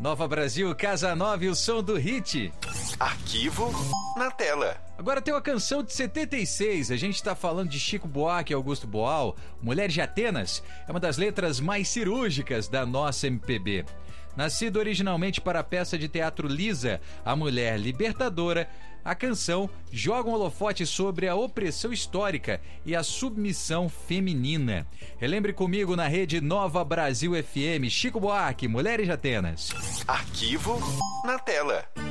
Nova Brasil, Casa Nova e o som do hit. Arquivo na tela. Agora tem uma canção de 76, a gente tá falando de Chico Buarque e Augusto Boal. Mulheres de Atenas é uma das letras mais cirúrgicas da nossa MPB. Nascido originalmente para a peça de teatro Lisa, a Mulher Libertadora, a canção joga um holofote sobre a opressão histórica e a submissão feminina. Relembre comigo na rede Nova Brasil FM, Chico Buarque, Mulheres de Atenas. Arquivo na tela.